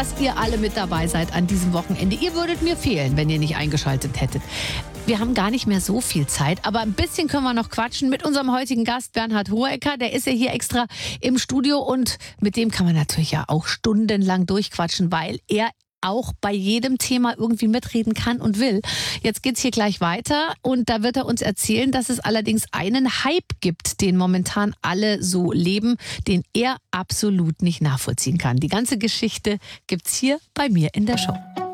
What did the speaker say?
dass ihr alle mit dabei seid an diesem Wochenende. Ihr würdet mir fehlen, wenn ihr nicht eingeschaltet hättet. Wir haben gar nicht mehr so viel Zeit, aber ein bisschen können wir noch quatschen mit unserem heutigen Gast Bernhard Hohecker. Der ist ja hier extra im Studio und mit dem kann man natürlich ja auch stundenlang durchquatschen, weil er auch bei jedem Thema irgendwie mitreden kann und will. Jetzt geht's hier gleich weiter und da wird er uns erzählen, dass es allerdings einen Hype gibt, den momentan alle so leben, den er absolut nicht nachvollziehen kann. Die ganze Geschichte gibt's hier bei mir in der Show.